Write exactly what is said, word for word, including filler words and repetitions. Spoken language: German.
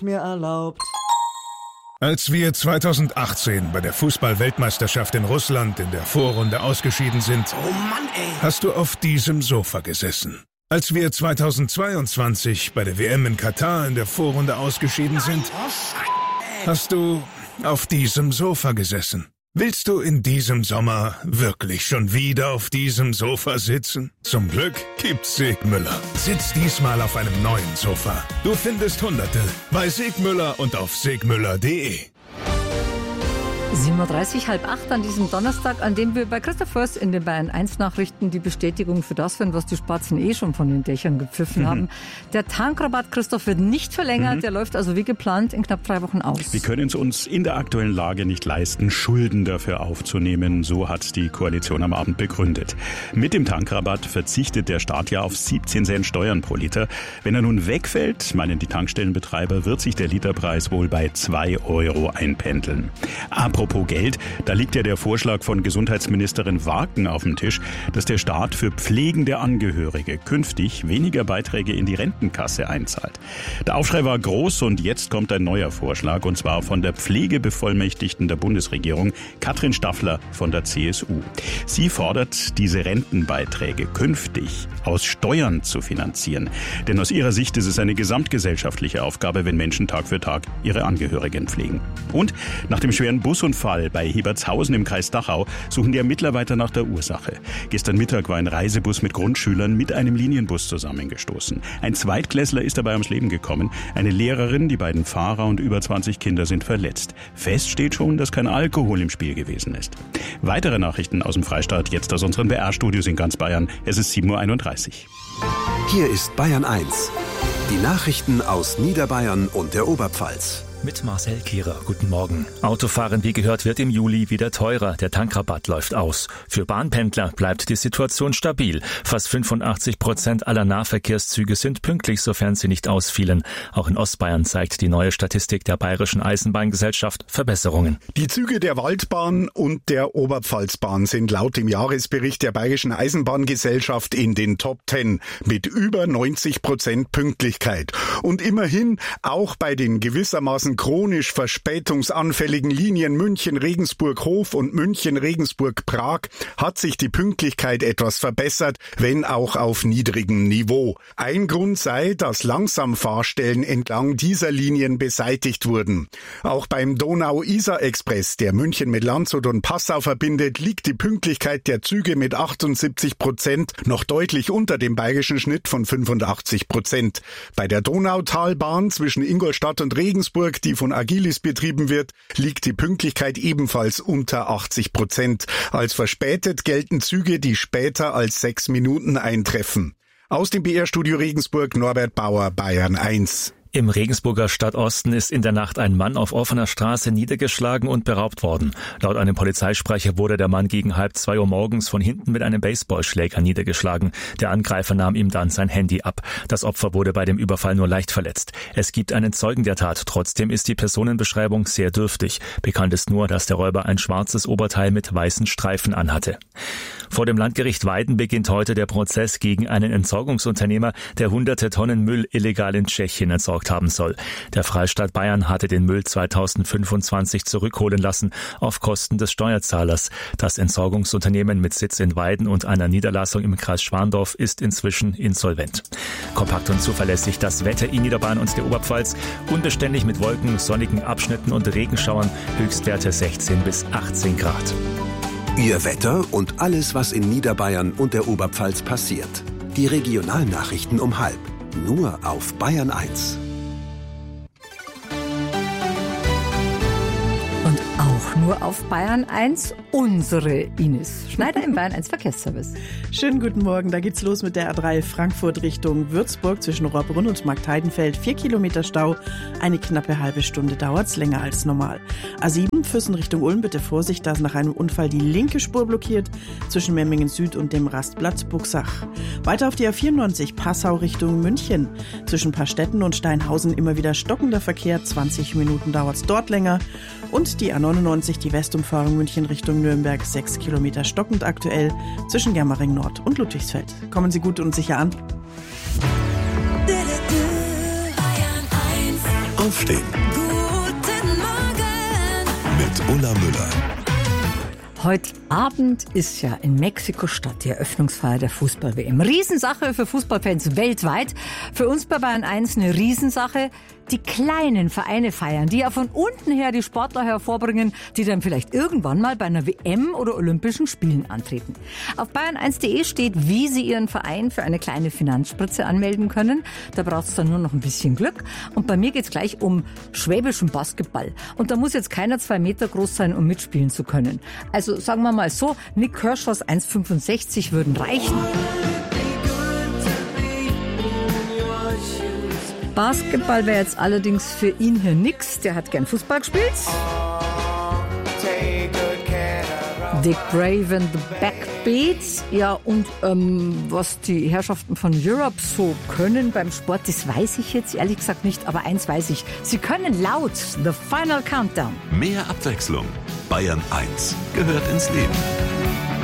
mir erlaubt. Als wir zweitausendachtzehn bei der Fußball-Weltmeisterschaft in Russland in der Vorrunde ausgeschieden sind, Oh Mann, ey. hast du auf diesem Sofa gesessen. Als wir zweitausendzweiundzwanzig bei der W M in Katar in der Vorrunde ausgeschieden sind, hast du auf diesem Sofa gesessen. Willst du in diesem Sommer wirklich schon wieder auf diesem Sofa sitzen? Zum Glück gibt's Segmüller. Sitz diesmal auf einem neuen Sofa. Du findest Hunderte bei Segmüller und auf segmüller punkt de. sieben Uhr dreißig, halb acht an diesem Donnerstag, an dem wir bei Christoph Först in den Bayern eins Nachrichten die Bestätigung für das finden, was die Spatzen eh schon von den Dächern gepfiffen mhm. haben. Der Tankrabatt, Christoph, wird nicht verlängert. Mhm. Der läuft also wie geplant in knapp drei Wochen aus. Wir können es uns in der aktuellen Lage nicht leisten, Schulden dafür aufzunehmen. So hat die Koalition am Abend begründet. Mit dem Tankrabatt verzichtet der Staat ja auf siebzehn Cent Steuern pro Liter. Wenn er nun wegfällt, meinen die Tankstellenbetreiber, wird sich der Literpreis wohl bei zwei Euro einpendeln. Apropos Geld, da liegt ja der Vorschlag von Gesundheitsministerin Wagen auf dem Tisch, dass der Staat für pflegende Angehörige künftig weniger Beiträge in die Rentenkasse einzahlt. Der Aufschrei war groß und jetzt kommt ein neuer Vorschlag, und zwar von der Pflegebevollmächtigten der Bundesregierung, Katrin Staffler von der C S U. Sie fordert, diese Rentenbeiträge künftig aus Steuern zu finanzieren. Denn aus ihrer Sicht ist es eine gesamtgesellschaftliche Aufgabe, wenn Menschen Tag für Tag ihre Angehörigen pflegen. Und nach dem schweren Busunfall bei Hebertshausen im Kreis Dachau suchen die Ermittler weiter nach der Ursache. Gestern Mittag war ein Reisebus mit Grundschülern mit einem Linienbus zusammengestoßen. Ein Zweitklässler ist dabei ums Leben gekommen. Eine Lehrerin, die beiden Fahrer und über zwanzig Kinder sind verletzt. Fest steht schon, dass kein Alkohol im Spiel gewesen ist. Weitere Nachrichten aus dem Freistaat jetzt aus unseren B R-Studios in ganz Bayern. Es ist sieben Uhr einunddreißig. Hier ist Bayern eins. Die Nachrichten aus Niederbayern und der Oberpfalz. Mit Marcel Kierer. Guten Morgen. Autofahren, wie gehört, wird im Juli wieder teurer. Der Tankrabatt läuft aus. Für Bahnpendler bleibt die Situation stabil. Fast fünfundachtzig Prozent aller Nahverkehrszüge sind pünktlich, sofern sie nicht ausfielen. Auch in Ostbayern zeigt die neue Statistik der Bayerischen Eisenbahngesellschaft Verbesserungen. Die Züge der Waldbahn und der Oberpfalzbahn sind laut dem Jahresbericht der Bayerischen Eisenbahngesellschaft in den Top Ten mit über neunzig Prozent Pünktlichkeit. Und immerhin auch bei den gewissermaßen chronisch verspätungsanfälligen Linien München-Regensburg-Hof und München-Regensburg-Prag hat sich die Pünktlichkeit etwas verbessert, wenn auch auf niedrigem Niveau. Ein Grund sei, dass Langsamfahrstellen entlang dieser Linien beseitigt wurden. Auch beim Donau-Isar-Express, der München mit Landshut und Passau verbindet, liegt die Pünktlichkeit der Züge mit achtundsiebzig Prozent noch deutlich unter dem bayerischen Schnitt von fünfundachtzig Prozent. Bei der Donautalbahn zwischen Ingolstadt und Regensburg, die von Agilis betrieben wird, liegt die Pünktlichkeit ebenfalls unter achtzig Prozent. Als verspätet gelten Züge, die später als sechs Minuten eintreffen. Aus dem B R-Studio Regensburg, Norbert Bauer, Bayern eins. Im Regensburger Stadtosten ist in der Nacht ein Mann auf offener Straße niedergeschlagen und beraubt worden. Laut einem Polizeisprecher wurde der Mann gegen halb zwei Uhr morgens von hinten mit einem Baseballschläger niedergeschlagen. Der Angreifer nahm ihm dann sein Handy ab. Das Opfer wurde bei dem Überfall nur leicht verletzt. Es gibt einen Zeugen der Tat. Trotzdem ist die Personenbeschreibung sehr dürftig. Bekannt ist nur, dass der Räuber ein schwarzes Oberteil mit weißen Streifen anhatte. Vor dem Landgericht Weiden beginnt heute der Prozess gegen einen Entsorgungsunternehmer, der hunderte Tonnen Müll illegal in Tschechien entsorgt haben soll. Der Freistaat Bayern hatte den Müll zweitausendfünfundzwanzig zurückholen lassen, auf Kosten des Steuerzahlers. Das Entsorgungsunternehmen mit Sitz in Weiden und einer Niederlassung im Kreis Schwandorf ist inzwischen insolvent. Kompakt und zuverlässig das Wetter in Niederbayern und der Oberpfalz. Unbeständig mit Wolken, sonnigen Abschnitten und Regenschauern. Höchstwerte sechzehn bis achtzehn Grad. Ihr Wetter und alles, was in Niederbayern und der Oberpfalz passiert. Die Regionalnachrichten um halb. Nur auf Bayern eins. Und auch nur auf Bayern eins unsere Ines Schneider im Bayern eins Verkehrsservice. Schönen guten Morgen, da geht's los mit der A drei Frankfurt Richtung Würzburg zwischen Rohrbrunn und Marktheidenfeld. Vier Kilometer Stau, eine knappe halbe Stunde dauert's, länger als normal. A sieben Füssen Richtung Ulm, bitte Vorsicht, da ist nach einem Unfall die linke Spur blockiert zwischen Memmingen Süd und dem Rastplatz Buxach. Weiter auf die A vierundneunzig Passau Richtung München. Zwischen Paarstetten und Steinhausen immer wieder stockender Verkehr, zwanzig Minuten dauert's dort länger. Und die A neunundneunzig, die Westumfahrung München Richtung Nürnberg, sechs Kilometer stockend aktuell zwischen Germering Nord und Ludwigsfeld. Kommen Sie gut und sicher an. Auf Aufstehen. Guten Morgen Mit Ulla Müller. Heute Abend ist ja in Mexiko-Stadt die Eröffnungsfeier der Fußball-W M. Riesensache für Fußballfans weltweit. Für uns bei Bayern eins eine Riesensache. Die kleinen Vereine feiern, die ja von unten her die Sportler hervorbringen, die dann vielleicht irgendwann mal bei einer W M oder Olympischen Spielen antreten. Auf bayern eins punkt de steht, wie Sie Ihren Verein für eine kleine Finanzspritze anmelden können. Da braucht es dann nur noch ein bisschen Glück. Und bei mir geht es gleich um schwäbischen Basketball. Und da muss jetzt keiner zwei Meter groß sein, um mitspielen zu können. Also sagen wir mal so, Nick Kershaws eins Komma fünfundsechzig würden reichen. Basketball wäre jetzt allerdings für ihn hier nix. Der hat gern Fußball gespielt. Dick Brave and the Backbeats. Ja, und ähm, was die Herrschaften von Europe so können beim Sport, das weiß ich jetzt ehrlich gesagt nicht. Aber eins weiß ich, sie können laut. The Final Countdown. Mehr Abwechslung. Bayern eins gehört ins Leben.